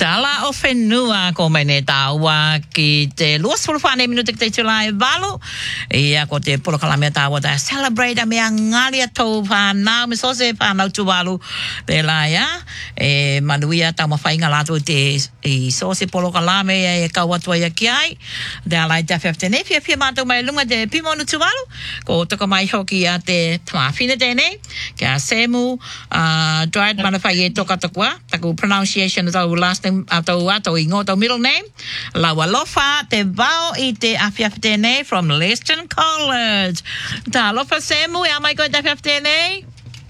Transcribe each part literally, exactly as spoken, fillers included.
Tala o whenua ko mai ne tāua ki te luas whane minuta ki te tulai walu. Ia ko te polokalame tāua ta celebrate a mea ngari a tau whanau me sose whanau tu walu. Te la ia, e manuia tau mawhainga lato te i sose polokalame e kauatua ia ki ai. Te alai te whiawhitene, pia pia mātou mai lunga te pimonu tu walu. Ko toka mai hoki a te tamawhine tēnei. Kia semu, uh, dried manawhai e toka tokua. Taku pronunciation o tau last name, a tau ato i ngō tau middle name. Lawa lofa te vau i te awhiawhitene from Leston College. Tā lofa semu, e amai koe te awhiawhitene?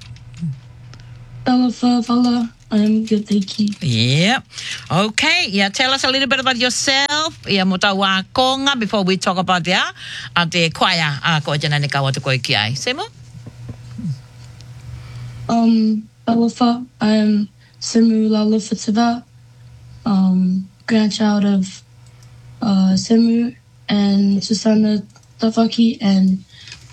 Alofa, fala. I'm good, thank you. Yeah. Okay. Yeah. Tell us a little bit about yourself. Yeah. Mo tau a konga before we talk about ya. A te kwaia a ko jana ne kawa te koe ki ai. Semu? Um, Alofa, I'm Semu Lalofa Tava, um, grandchild of uh, Semu and Susanna Tafaki and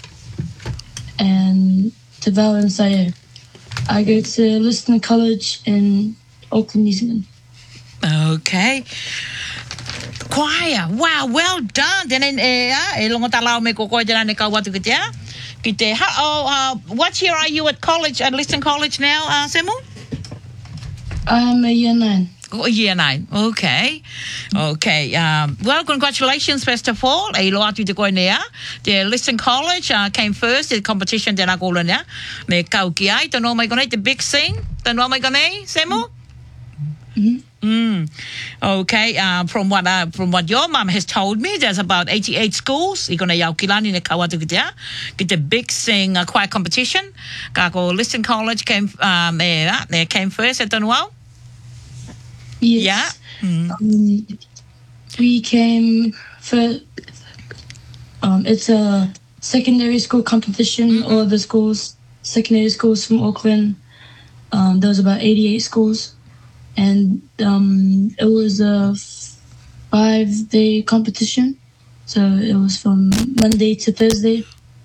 and Tavau and Sayer. I go to Liston College in Auckland, New Zealand. Okay. Choir. Wow, well done. Then eh e longo talau me ko ko jana ne ka watu ki te. Ki te how uh, what year are you at college at Liston College now, uh, Semu? I'm a year nine. Oh, year nine. Okay. Okay. Um, well, congratulations, first of all. E loa atu te koe nea. The Liston College uh, came first. The competition te nā koula nea. Me kau ki ai. Tano mai konei, the big thing. Tano mai konei, Semu? Mm-hmm. Mm. Okay. Uh, from what uh, from what your mum has told me, there's about eighty-eight schools. I kona iau kilani ne kawatu ki te a. Ki te big thing uh, choir competition. Ka ko Liston College came, um, e, uh, they came first at tanu au. Yes. Yeah. Mm. Um, we came for, um, it's a secondary school competition, mm-hmm. All of the schools, secondary schools from Auckland. Um, there was about eighty-eight schools. And um, it was a five-day competition. So it was from Monday to Thursday.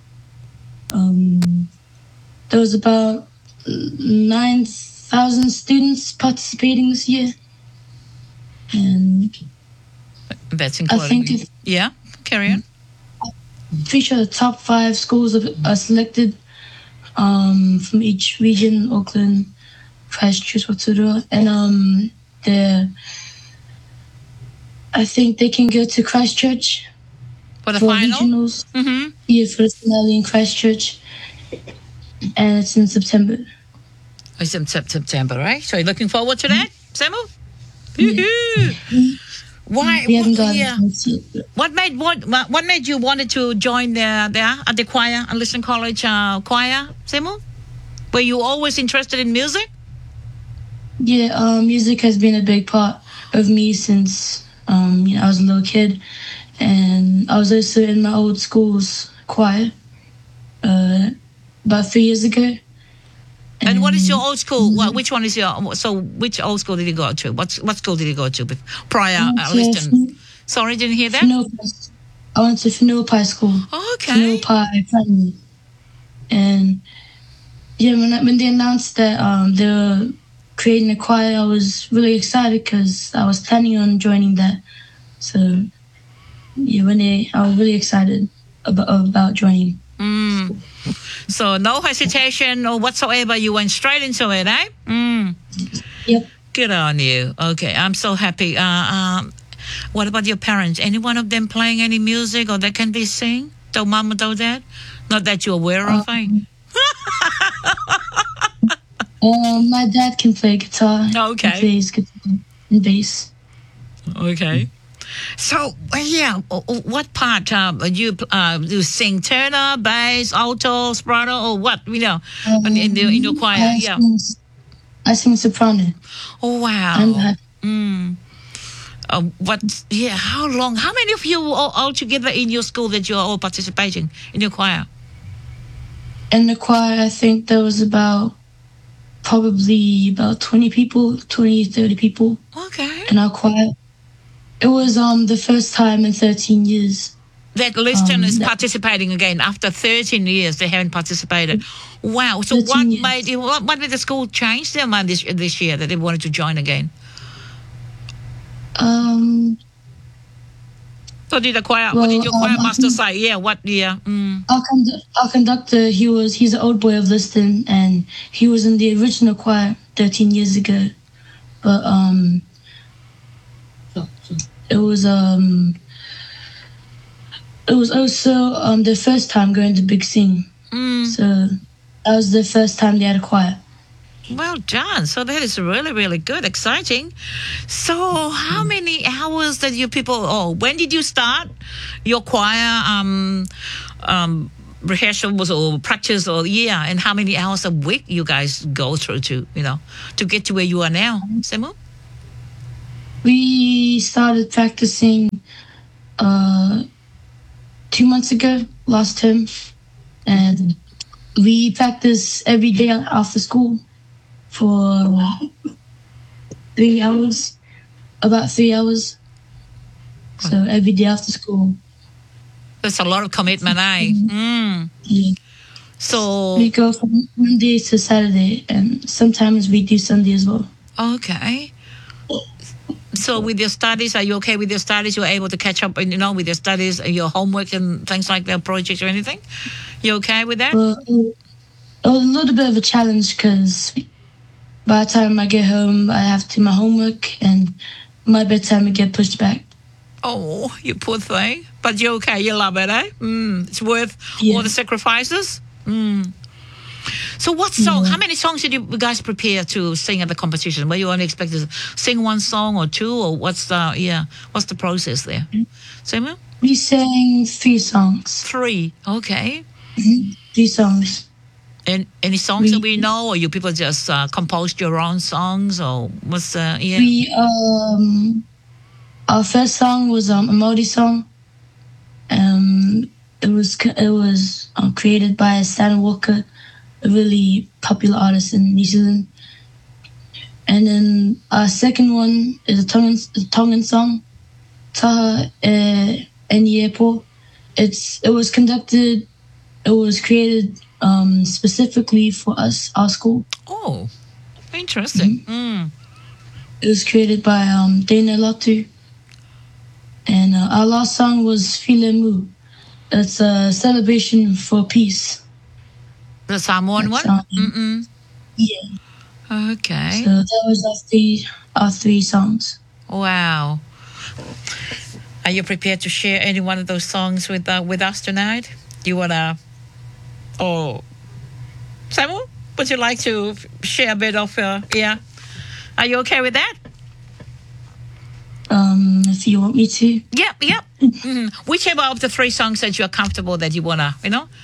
Um, there was about nine thousand students participating this year. And that's incredible. I think if, yeah, carry on. I'm pretty sure the top five schools are selected um, from each region: Auckland, Christchurch, Wataroa, and um, the I think they can go to Christchurch for the for final regionals. Mm-hmm. Yeah, for the finale in Christchurch, and it's in September. It's in September, right? So you're looking forward to that, Samu? Yeah. Why? We haven't gotten yeah. yet. What made what what made you wanted to join the there at the choir, at Liston College uh, choir, Samu? Were you always interested in music? Yeah, um, music has been a big part of me since um, you know, I was a little kid, and I was also in my old school's choir uh, about three years ago. And, and what is your old school? Mm-hmm. What, which one is your? So, which old school did you go to? What what school did you go to prior uh, Liston? Fin- Sorry, didn't hear that. Whenuapai. I went to Whenuapai School. Oh, okay. Whenuapai Primary. And yeah, when I, when they announced that um, they were creating a choir, I was really excited because I was planning on joining that. So yeah, when they, I was really excited about about joining. Mm. So no hesitation or whatsoever. You went straight into it, eh? Mm. Yep. Good on you. Okay, I'm so happy. Uh, um, what about your parents? Any one of them playing any music or that can be sing? Do mama do that? Not that you're aware of, eh? Um, my dad can play guitar. Okay. He plays guitar and bass. Okay. So, yeah, what part uh, you uh, you sing tenor, bass, alto, soprano, or what? You know, um, in, the, in your choir, I yeah. Sing, I sing soprano. Oh wow! I'm mm. uh, what? Yeah. How long? How many of you all, all together in your school that you are all participating in your choir? In the choir, I think there was about probably about twenty people, twenty, thirty people. Okay. In our choir. It was um the first time in thirteen years. That Liston um, is that, participating again after thirteen years. They haven't participated. Wow! So what years. made what, what made the school change their mind this this year that they wanted to join again? Um, So did the choir, what Well, did your choir um, master say? Yeah, what, yeah. Mm. our, condu- our conductor, he was he's an old boy of Liston, and he was in the original choir thirteen years ago. But um, it was um, it was also um their first time going to Big Sing. Mm. So that was the first time they had a choir. Well done. So that is really, really good, exciting. So how many hours did you people, oh, when did you start your choir um, um, rehearsals or practice or, yeah, and how many hours a week you guys go through to, you know, to get to where you are now? Semu? We started practicing uh, two months ago, last term, and we practice every day after school for three hours, about three hours. So every day after school. That's a lot of commitment, eh? Mm. Yeah. So, We go from Monday to Saturday, and sometimes we do Sunday as well. okay. So with your studies, are you okay with your studies? You're able to catch up, you know, with your studies, your homework and things like that, projects or anything? You okay with that? Well, it was a little bit of a challenge because by the time I get home, I have to do my homework, and my bedtime would get pushed back. Oh, you poor thing. But you're okay. You love it, eh? Mm, it's worth Yeah. all the sacrifices. Mm. So what song, Yeah. how many songs did you guys prepare to sing at the competition? Were you only expected to sing one song or two, or what's the, yeah, what's the process there? Samuel? We sang three songs. Three. Okay. Three songs. And any songs that we We- know, or you people just uh, composed your own songs, or what's the, yeah? We um, our first song was um, a Maori song. Um, it was it was um, created by Stan Walker, a really popular artist in New Zealand. And then our second one is a Tongan, a Tongan song, Taha e Eniepo. It's it was conducted, it was created um, specifically for us, our school. Oh, interesting. Mm. It was created by um, Dana Latu. And uh, our last song was Filemu. It's a celebration for peace. The Samoan one? That's, um, Mm-mm. Yeah. Okay. So that was our three, our three songs. Wow. Are you prepared to share any one of those songs with uh, with us tonight? Do you wanna? Oh, Samuel, would you like to f- share a bit of? Uh, yeah. Are you okay with that? Um, if you want me to. Yep. Yep. mm Whichever of the three songs that you're comfortable that you wanna, you know.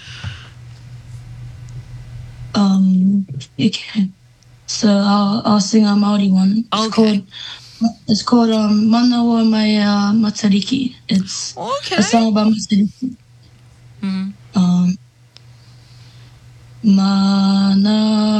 Um, you can. So I'll I'll sing a Maori one. It's Okay. called it's called um Manawa Maya Matariki. It's Okay. a song about Matariki. Mhm. Um, Manawa